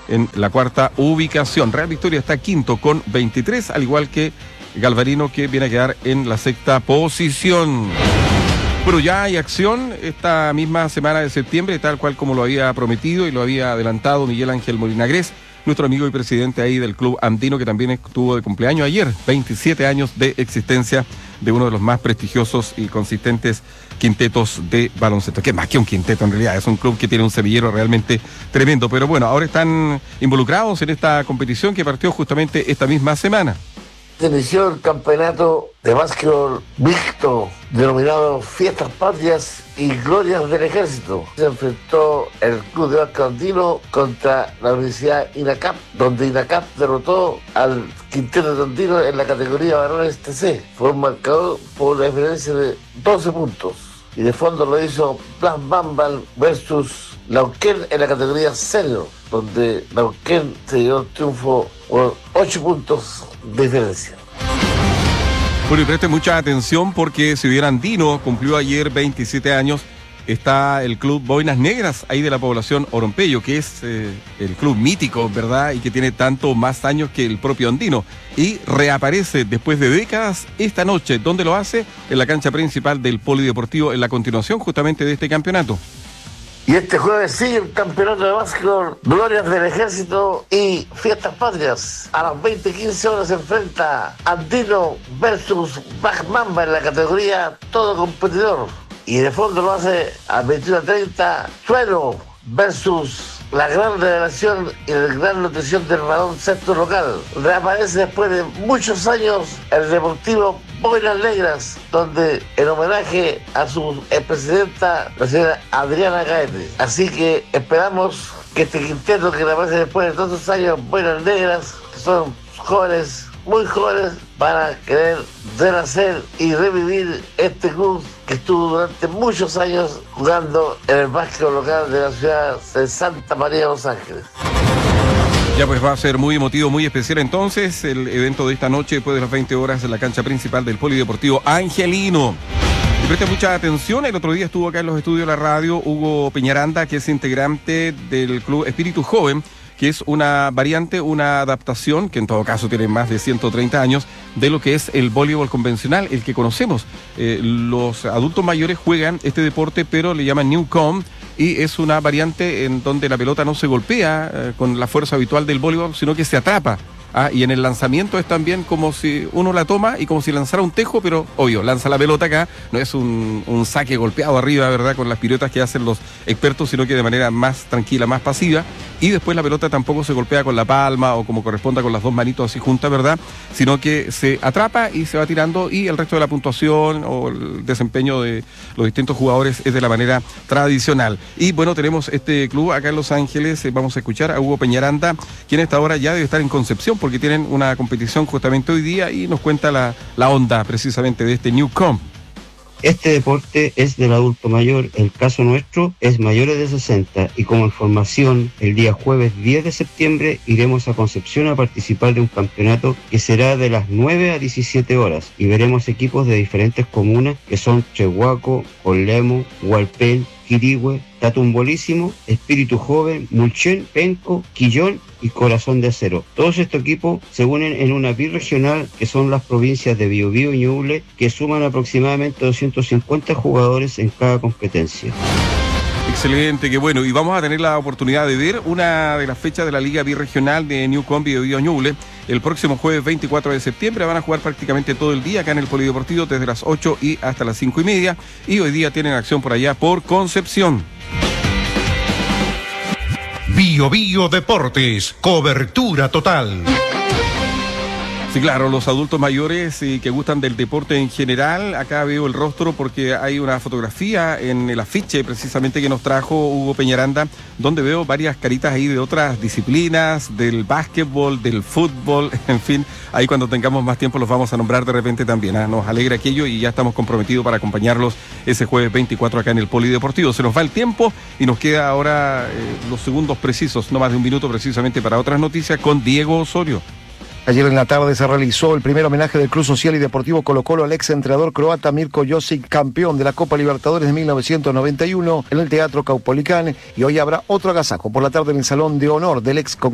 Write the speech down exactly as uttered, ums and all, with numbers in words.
en la cuarta ubicación. Real Victoria está quinto con veintitrés, al igual que Galvarino, que viene a quedar en la sexta posición. Bueno, ya hay acción esta misma semana de septiembre, tal cual como lo había prometido y lo había adelantado Miguel Ángel Molinagrés, nuestro amigo y presidente ahí del Club Andino, que también estuvo de cumpleaños ayer, veintisiete años de existencia de uno de los más prestigiosos y consistentes quintetos de baloncesto. Que más que un quinteto en realidad, es un club que tiene un semillero realmente tremendo. Pero bueno, ahora están involucrados en esta competición que partió justamente esta misma semana. Se inició el campeonato de básquetbol mixto denominado Fiestas Patrias y Glorias del Ejército. Se enfrentó el Club de Básquetbol Andino contra la Universidad INACAP, donde INACAP derrotó al quinteto de Andino en la categoría varones T C. Fue un marcador por una diferencia de doce puntos. Y de fondo lo hizo Blas Bambal versus Lauquén en la categoría senior, donde Lauquén se dio el triunfo por ocho puntos de diferencia. Bueno, y preste mucha atención porque si bien Andino cumplió ayer veintisiete años, está el club Boinas Negras, ahí de la población Orompeyo, que es eh, el club mítico, ¿verdad? Y que tiene tanto más años que el propio Andino. Y reaparece después de décadas esta noche. ¿Dónde lo hace? En la cancha principal del Polideportivo, en la continuación justamente de este campeonato. Y este jueves sigue el campeonato de básquetbol Glorias del Ejército y Fiestas Patrias. A las veinte quince horas se enfrenta Andino versus Baj Mamba en la categoría todo competidor. Y de fondo lo hace a veintiuno treinta Suero versus la gran revelación y la gran nutrición del balón sexto local. Reaparece después de muchos años el Deportivo Boinas Negras, donde en homenaje a su presidenta, la señora Adriana Gaete. Así que esperamos que este quinteto que reaparece después de todos esos años, Boinas Negras, que son jóvenes, muy jóvenes, van a querer renacer y revivir este club que estuvo durante muchos años jugando en el básquetbol local de la ciudad de Santa María de Los Ángeles. Ya pues va a ser muy emotivo, muy especial entonces el evento de esta noche después de las veinte horas en la cancha principal del Polideportivo Angelino. Y preste mucha atención, el otro día estuvo acá en los estudios de la radio Hugo Peñaranda, que es integrante del club Espíritu Joven, que es una variante, una adaptación, que en todo caso tiene más de ciento treinta años, de lo que es el voleibol convencional, el que conocemos. Eh, los adultos mayores juegan este deporte, pero le llaman Newcomb, y es una variante en donde la pelota no se golpea eh, con la fuerza habitual del voleibol, sino que se atrapa. Ah, y en el lanzamiento es también como si uno la toma y como si lanzara un tejo, pero obvio, lanza la pelota acá, no es un, un saque golpeado arriba, ¿verdad? Con las piruetas que hacen los expertos, sino que de manera más tranquila, más pasiva, y después la pelota tampoco se golpea con la palma o como corresponda con las dos manitos así juntas, ¿verdad? Sino que se atrapa y se va tirando, y el resto de la puntuación o el desempeño de los distintos jugadores es de la manera tradicional. Y bueno, tenemos este club acá en Los Ángeles, eh, vamos a escuchar a Hugo Peñaranda, quien a esta hora ya debe estar en Concepción, porque tienen una competición justamente hoy día, y nos cuenta la, la onda precisamente de este Newcomb. Este deporte es del adulto mayor, el caso nuestro es mayores de sesenta, y como información, el día jueves diez de septiembre iremos a Concepción a participar de un campeonato que será de las nueve a diecisiete horas, y veremos equipos de diferentes comunas que son Chehuaco, Olemo, Hualpén, Quirihue, Tatumbolísimo, Espíritu Joven, Mulchen, Penco, Quillón y Corazón de Acero. Todos estos equipos se unen en una birregional que son las provincias de Biobío y Ñuble, que suman aproximadamente doscientos cincuenta jugadores en cada competencia. Excelente, qué bueno. Y vamos a tener la oportunidad de ver una de las fechas de la Liga Birregional de Newcomb Biobío Ñuble. El próximo jueves veinticuatro de septiembre van a jugar prácticamente todo el día acá en el Polideportivo, desde las ocho y hasta las cinco y media. Y hoy día tienen acción por allá por Concepción. Bio Bio Deportes, cobertura total. Sí, claro, los adultos mayores y que gustan del deporte en general. Acá veo el rostro porque hay una fotografía en el afiche precisamente que nos trajo Hugo Peñaranda, donde veo varias caritas ahí de otras disciplinas, del básquetbol, del fútbol, en fin. Ahí cuando tengamos más tiempo los vamos a nombrar de repente también. ¿eh? Nos alegra aquello y ya estamos comprometidos para acompañarlos ese jueves veinticuatro acá en el Polideportivo. Se nos va el tiempo y nos queda ahora eh, los segundos precisos, no más de un minuto precisamente, para otras noticias con Diego Osorio. Ayer en la tarde se realizó el primer homenaje del Club Social y Deportivo Colo-Colo al ex entrenador croata Mirko Josic, campeón de la Copa Libertadores de mil novecientos noventa y uno en el Teatro Caupolicán, y hoy habrá otro agasajo por la tarde en el Salón de Honor del ex